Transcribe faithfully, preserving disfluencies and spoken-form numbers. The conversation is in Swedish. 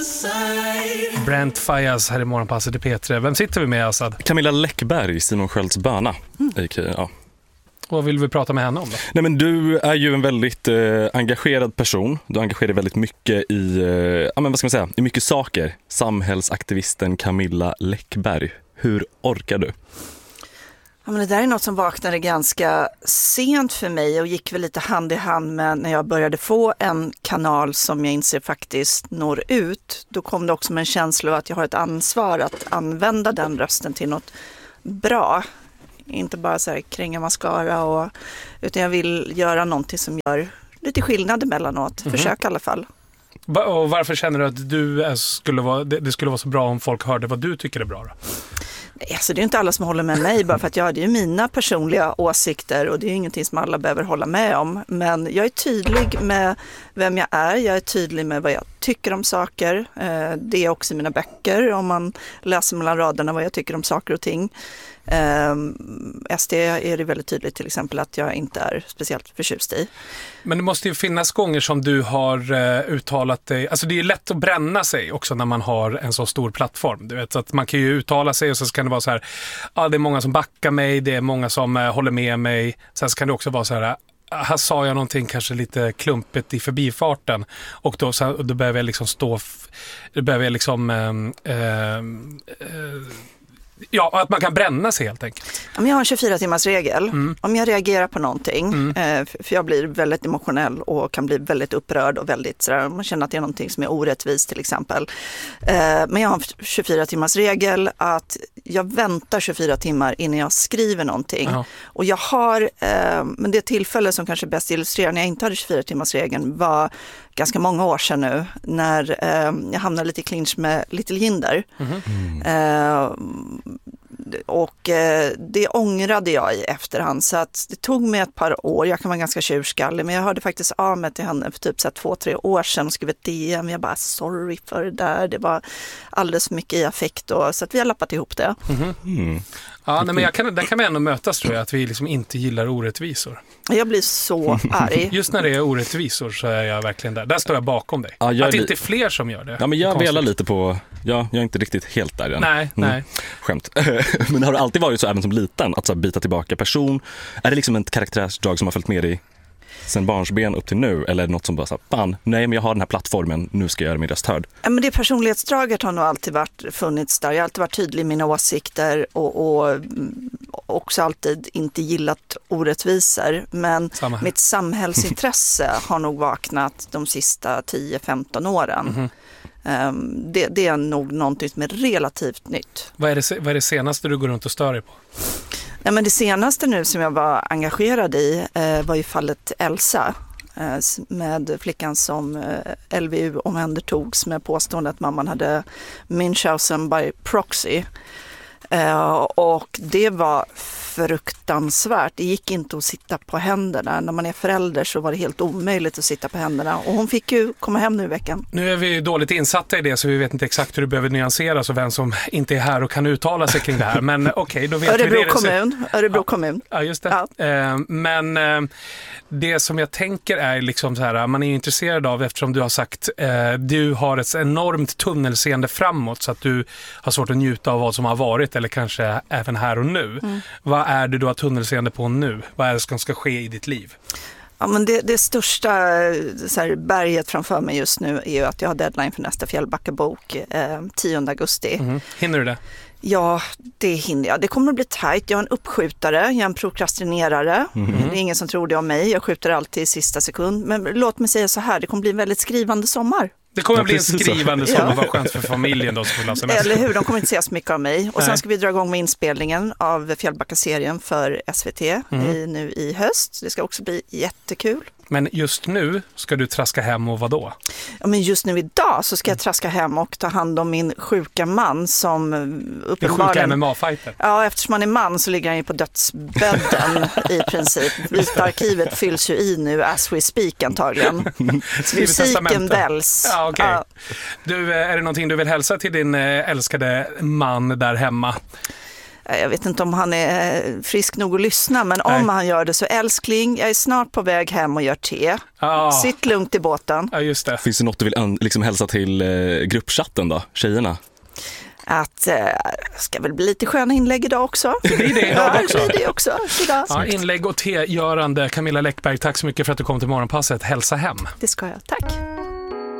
Brent Faiyaz här i Morgonpasset i P tre. Vem sitter vi med, Assad? Camilla Läckberg, Simon Skölds böna. Mm. Ja. Vad vill vi prata med henne om då? Nej, men du är ju en väldigt eh, engagerad person. Du engagerar dig väldigt mycket i, eh, ja, men vad ska man säga, i mycket saker. Samhällsaktivisten Camilla Läckberg. Hur orkar du? Ja, men det där är något som vaknade ganska sent för mig och gick väl lite hand i hand med när jag började få en kanal som jag inser faktiskt når ut. Då kom det också med en känsla av att jag har ett ansvar att använda den rösten till något bra. Inte bara så här kränga mascara, och, utan jag vill göra någonting som gör lite skillnad emellanåt. Mm-hmm. Försök i alla fall. Och varför känner du att du skulle vara, det skulle vara så bra om folk hörde vad du tycker är bra då? Alltså det är inte alla som håller med mig, bara för att jag hade ju mina personliga åsikter och det är ju ingenting som alla behöver hålla med om. Men jag är tydlig med vem jag är, jag är tydlig med vad jag tycker om saker. Det är också i mina böcker, om man läser mellan raderna vad jag tycker om saker och ting. S D är det väldigt tydligt till exempel att jag inte är speciellt förtjust i. Men det måste ju finnas gånger som du har uh, uttalat dig, alltså det är ju lätt att bränna sig också när man har en så stor plattform, du vet, så att man kan ju uttala sig och så kan det vara så här, ja, det är många som backar mig, det är många som uh, håller med mig, sen så kan det också vara så här, här sa jag någonting kanske lite klumpigt i förbifarten och då, så, då behöver jag liksom stå, då behöver jag liksom um, um, uh, ja, att man kan bränna sig helt enkelt. Jag har en tjugofyra timmars regel. Mm. Om jag reagerar på någonting, mm. för jag blir väldigt emotionell och kan bli väldigt upprörd och väldigt sådär, man känner att det är någonting som är orättvist till exempel. Men jag har en tjugofyra timmars regel att jag väntar tjugofyra timmar innan jag skriver någonting. Aha. Och jag har, men det tillfälle som kanske bäst illustrerar när jag inte hade tjugofyra timmars regeln var ganska många år sedan nu, när jag hamnade lite i clinch med Little Jinder. Mm. Mm. Och eh, det ångrade jag i efterhand, så att det tog mig ett par år. Jag kan vara ganska tjurskallig, men jag hörde faktiskt av mig till henne för typ så här två, tre år sedan och skrev ett D M. Jag bara, sorry för det där. Det var alldeles för mycket i affekt, och, så att vi har lappat ihop det. Mm-hmm. Mm. Ja, nej, men jag kan, där kan vi ändå mötas, tror jag, att vi liksom inte gillar orättvisor. Jag blir så arg. Just när det är orättvisor så är jag verkligen där. Där står jag bakom dig. Ja, jag att det li- inte är fler som gör det. Ja, men jag velar lite på, ja, jag är inte riktigt helt där än. Nej, mm. nej. Skämt. Men har det alltid varit så även som liten, att så här, bita tillbaka person? Är det liksom ett karaktärsdrag som har följt med dig sen barnsben upp till nu, eller är det något som bara så här, fan, nej men jag har den här plattformen, nu ska jag göra min röst hörd? Ja, men det personlighetsdraget har nog alltid varit funnits där. Jag har alltid varit tydlig i mina åsikter och, och också alltid inte gillat orättvisor, men mitt samhällsintresse har nog vaknat de sista tio femton åren. Mm-hmm. Um, det, det är nog någonting som är relativt nytt. Vad är det, vad är det senaste du går runt och stör dig på? Ja, men det senaste nu som jag var engagerad i eh, var ju fallet Elsa eh, med flickan som eh, L V U omhändertogs med påstående att mamman hade Munchausen by proxy. Eh, och det var fruktansvärt. Det gick inte att sitta på händerna. När man är förälder så var det helt omöjligt att sitta på händerna. Och hon fick ju komma hem nu i veckan. Nu är vi dåligt insatta i det, så vi vet inte exakt hur det behöver nyanseras och vem som inte är här och kan uttala sig kring det här. Men okej, okay, då vet Örebro vi det. Kommun. Örebro ja, kommun. Ja, just det. Ja. Eh, men eh, det som jag tänker är liksom så här, man är ju intresserad av, eftersom du har sagt eh, du har ett enormt tunnelseende framåt, så att du har svårt att njuta av vad som har varit, eller kanske även här och nu. Mm. Vad är det du har tunnelseende på nu? Vad är det som ska ske i ditt liv? Ja, men det, det största så här, berget framför mig just nu är ju att jag har deadline för nästa Fjällbacka-bok eh, tionde augusti. Mm. Hinner du det? Ja, det hinner jag. Det kommer att bli tajt. Jag är en uppskjutare, jag är en prokrastinerare. Mm. Det är ingen som tror det om mig. Jag skjuter alltid i sista sekund. Men låt mig säga så här, det kommer bli en väldigt skrivande sommar. Det kommer att bli en skrivande sommar, ja. Vad skönt för familjen då som får Eller hur, de kommer inte se så mycket av mig. Och Nej. Sen ska vi dra igång med inspelningen av Fjällbacka-serien för S V T mm. i, nu i höst. Det ska också bli jättekul. Men just nu ska du traska hem och vad då? Ja, men just nu idag så ska jag traska hem och ta hand om min sjuka man som uppenbarligen... Den sjuka M M A-fighter. Ja, eftersom han är man så ligger han ju på dödsbädden i princip. Vita arkivet fylls ju i nu as we speak antagligen. Musiken väljs. Ja, okay. ja. Du, är det någonting du vill hälsa till din älskade man där hemma? jag vet inte om han är frisk nog att lyssna, men Nej. om han gör det så älskling, jag är snart på väg hem och gör te. Ah. Sitt lugnt i båten. Ja, just det. Finns det något du vill an- liksom hälsa till eh, gruppchatten då, tjejerna? Att eh, ska väl bli lite sköna inlägg idag också. Det blir det idag Ja, också. det blir det också idag. Ja, inlägg och tegörande. Camilla Läckberg, tack så mycket för att du kom till Morgonpasset. Hälsa hem. Det ska jag. Tack.